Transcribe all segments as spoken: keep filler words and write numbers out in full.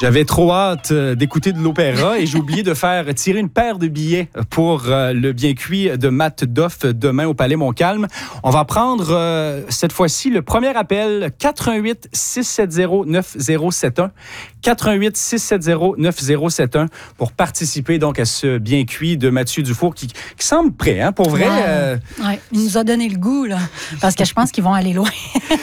J'avais trop hâte d'écouter de l'opéra et j'ai oublié de faire tirer une paire de billets pour le bien cuit de Matt Doff demain au Palais Montcalm. On va prendre euh, cette fois-ci le premier appel quatre un huit six sept zéro neuf zéro sept un quatre un huit six sept zéro neuf zéro sept un pour participer donc à ce bien cuit de Mathieu Dufour qui, qui semble prêt, hein, pour vrai. Ouais. Euh... Ouais, il nous a donné le goût, là, parce que je pense qu'ils vont aller loin.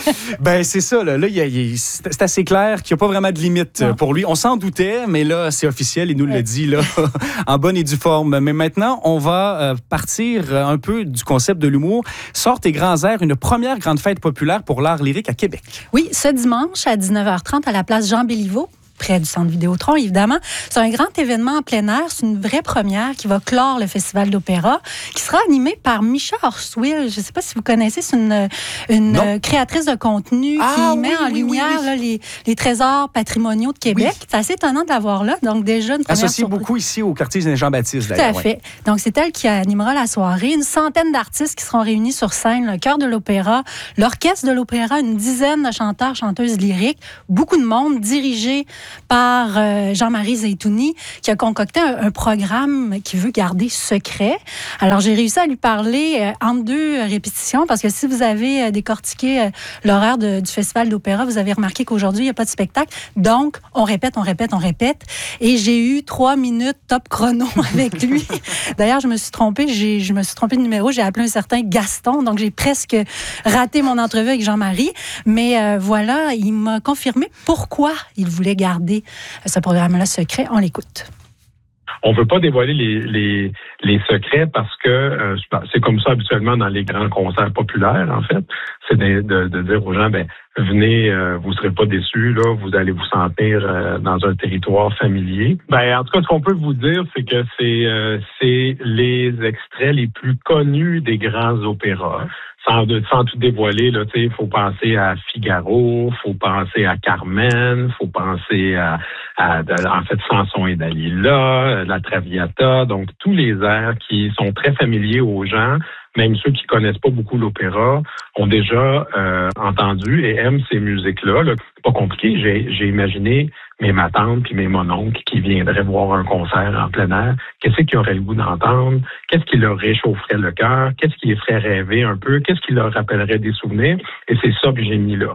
Ben c'est ça, là, là il y a, il, c'est, c'est assez clair qu'il n'y a pas vraiment de limite non. pour lui. On s'en doutait, mais là, c'est officiel, il nous ouais. le dit, là, en bonne et due forme. Mais maintenant, on va euh, partir un peu du concept de l'humour. Sort tes grands airs, une première grande fête populaire pour l'art lyrique à Québec. Oui, ce dimanche à dix-neuf heures trente à la place Jean-Béliveau, près du Centre Vidéotron, évidemment. C'est un grand événement en plein air. C'est une vraie première qui va clore le Festival d'opéra, qui sera animé par Micha Horswill. Je ne sais pas si vous connaissez, c'est une, une créatrice de contenu ah, qui oui, met en oui, lumière oui, oui. Là, les, les trésors patrimoniaux de Québec. Oui. C'est assez étonnant de l'avoir là. Donc, déjà, une première associée beaucoup ici au quartier Saint-Jean-Baptiste, d'ailleurs. Tout à fait. Ouais. Donc, c'est elle qui animera la soirée. Une centaine d'artistes qui seront réunis sur scène, le chœur de l'opéra, l'orchestre de l'opéra, une dizaine de chanteurs, chanteuses lyriques, beaucoup de monde dirigé par euh, Jean-Marie Zaitouni, qui a concocté un, un programme qui veut garder secret. Alors, j'ai réussi à lui parler euh, entre deux répétitions, parce que si vous avez euh, décortiqué euh, l'horaire de, du Festival d'opéra, vous avez remarqué qu'aujourd'hui, il n'y a pas de spectacle. Donc, on répète, on répète, on répète. Et j'ai eu trois minutes top chrono avec lui. D'ailleurs, je me suis trompée, j'ai, je me suis trompée de numéro. J'ai appelé un certain Gaston, donc j'ai presque raté mon entrevue avec Jean-Marie. Mais euh, voilà, il m'a confirmé pourquoi il voulait garder ce programme-là secret. On l'écoute. On ne veut pas dévoiler les, les, les secrets parce que euh, c'est comme ça habituellement dans les grands concerts populaires, en fait. C'est de, de, de dire aux gens, ben venez, euh, vous ne serez pas déçus, là, vous allez vous sentir euh, dans un territoire familier. Ben, en tout cas, ce qu'on peut vous dire, c'est que c'est, euh, c'est les extraits les plus connus des grands opéras. Sans, de, sans tout dévoiler, là, tu sais, il faut penser à Figaro, faut penser à Carmen, faut penser à, à de, en fait, Samson et Dalila, la Traviata, donc tous les airs qui sont très familiers aux gens, même ceux qui connaissent pas beaucoup l'opéra, ont déjà euh, entendu et aiment ces musiques-là. Là. C'est pas compliqué. J'ai, j'ai imaginé mes ma tante puis mes mononcles qui viendraient voir un concert en plein air. Qu'est-ce qu'ils auraient le goût d'entendre? Qu'est-ce qui leur réchaufferait le cœur? Qu'est-ce qui les ferait rêver un peu? Qu'est-ce qui leur rappellerait des souvenirs? Et c'est ça que j'ai mis là.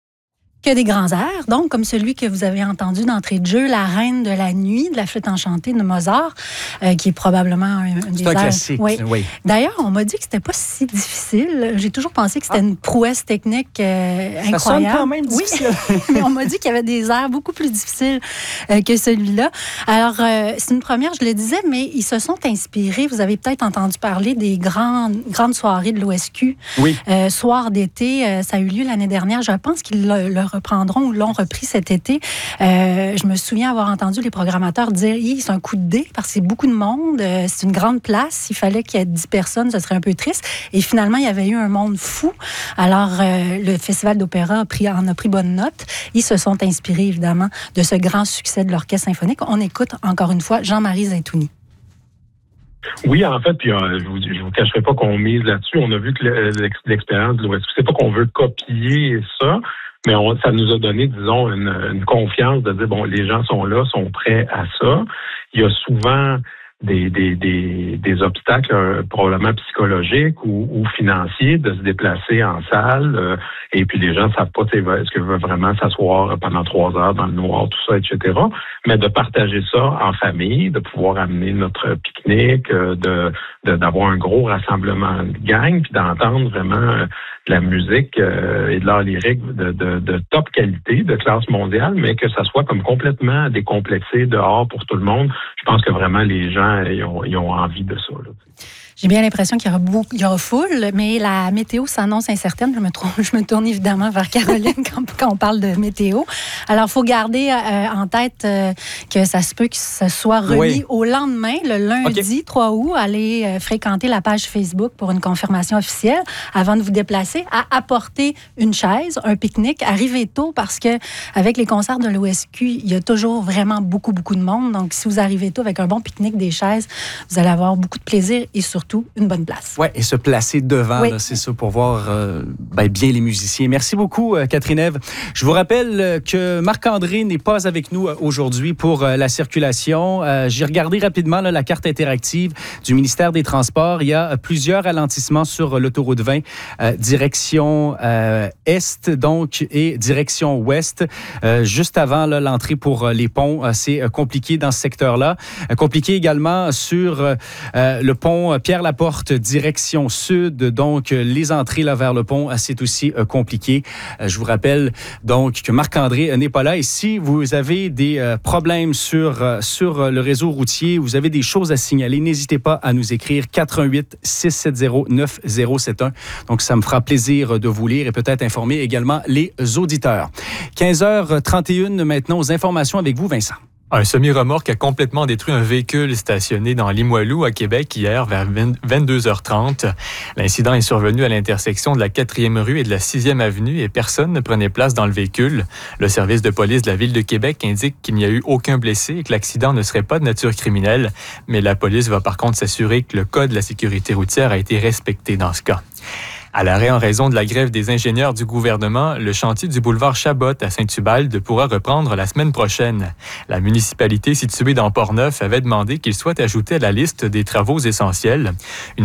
Que des grands airs, donc, comme celui que vous avez entendu d'entrée de jeu, La Reine de la Nuit, de la Flûte enchantée de Mozart, euh, qui est probablement un, un des C'est un airs. classique, oui. oui. D'ailleurs, on m'a dit que c'était pas si difficile. J'ai toujours pensé que c'était ah. une prouesse technique euh, incroyable. Ça sonne quand même difficile. Oui, mais on m'a dit qu'il y avait des airs beaucoup plus difficiles euh, que celui-là. Alors, euh, c'est une première, je le disais, mais ils se sont inspirés. Vous avez peut-être entendu parler des grandes, grandes soirées de l'O S Q. Oui. Euh, soir d'été, euh, ça a eu lieu l'année dernière. Je pense qu'ils le, le reprendront ou l'ont repris cet été. Euh, je me souviens avoir entendu les programmateurs dire hey, c'est un coup de dé parce que c'est beaucoup de monde, euh, c'est une grande place. S'il fallait qu'il y ait dix personnes, ce serait un peu triste. Et finalement, il y avait eu un monde fou. Alors, euh, le Festival d'opéra a pris, en a pris bonne note. Ils se sont inspirés, évidemment, de ce grand succès de l'orchestre symphonique. On écoute, encore une fois, Jean-Marie Zaitouni. Oui, en fait, puis euh, je vous, je vous cacherai pas qu'on mise là-dessus. On a vu que l'expérience de l'O S Q, c'est pas qu'on veut copier ça, mais on, ça nous a donné, disons, une, une confiance de dire, bon, les gens sont là, sont prêts à ça. Il y a souvent des, des, des, des obstacles euh, probablement psychologiques ou, ou financiers de se déplacer en salle. Euh, et puis les gens ne savent pas est-ce qu'ils veulent vraiment s'asseoir pendant trois heures dans le noir, tout ça, et cetera. Mais de partager ça en famille, de pouvoir amener notre pique-nique, euh, de, de d'avoir un gros rassemblement de gang, puis d'entendre vraiment euh, de la musique euh, et de l'art lyrique de, de, de top qualité, de classe mondiale, mais que ça soit comme complètement décomplexé dehors pour tout le monde. Je pense que vraiment les gens ils ont, ils ont envie de ça. Là. J'ai bien l'impression qu'il y aura, beaucoup, il y aura foule, mais la météo s'annonce incertaine. Je me, trompe, je me tourne évidemment vers Caroline quand, quand on parle de météo. Alors, il faut garder euh, en tête euh, que ça se peut que ça soit remis oui. au lendemain, le lundi okay. trois août. Allez euh, fréquenter la page Facebook pour une confirmation officielle avant de vous déplacer, à apporter une chaise, un pique-nique. Arrivez tôt parce que avec les concerts de l'O S Q, il y a toujours vraiment beaucoup, beaucoup de monde. Donc, si vous arrivez tôt avec un bon pique-nique, des chaises, vous allez avoir beaucoup de plaisir et surtout surtout une bonne place. Oui, et se placer devant, oui. là, c'est ça, pour voir euh, ben, bien les musiciens. Merci beaucoup, euh, Catherine Ève. Je vous rappelle euh, que Marc-André n'est pas avec nous euh, aujourd'hui pour euh, la circulation. Euh, j'ai regardé rapidement là, la carte interactive du ministère des Transports. Il y a euh, plusieurs ralentissements sur euh, l'autoroute vingt, euh, direction euh, est, donc, et direction ouest. Euh, juste avant là, l'entrée pour euh, les ponts, euh, c'est euh, compliqué dans ce secteur-là. Euh, compliqué également sur euh, le pont Pierre-Laporte, direction sud. Donc, euh, les entrées là, vers le pont, euh, c'est aussi euh, compliqué. Euh, je vous rappelle donc que Marc-André euh, n'est pas là. Et si vous avez des euh, problèmes sur, euh, sur euh, le réseau routier, vous avez des choses à signaler, n'hésitez pas à nous écrire quatre un huit, six sept zéro, neuf zéro sept un. Donc, ça me fera plaisir de vous lire et peut-être informer également les auditeurs. quinze heures trente et une maintenant, aux informations avec vous, Vincent. Un semi-remorque a complètement détruit un véhicule stationné dans Limoilou, à Québec, hier vers vingt-deux heures trente. L'incident est survenu à l'intersection de la quatrième rue et de la sixième avenue et personne ne prenait place dans le véhicule. Le service de police de la Ville de Québec indique qu'il n'y a eu aucun blessé et que l'accident ne serait pas de nature criminelle. Mais la police va par contre s'assurer que le code de la sécurité routière a été respecté dans ce cas. À l'arrêt en raison de la grève des ingénieurs du gouvernement, le chantier du boulevard Chabot à Saint-Ubalde pourra reprendre la semaine prochaine. La municipalité située dans Port-Neuf avait demandé qu'il soit ajouté à la liste des travaux essentiels. Une